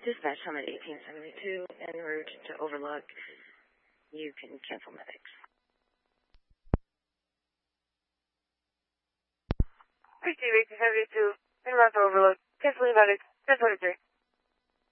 Dispatch Summit 1872 en route to Overlook. You can cancel medics. PT 1872 en route to Overlook. Canceling medics. 1023.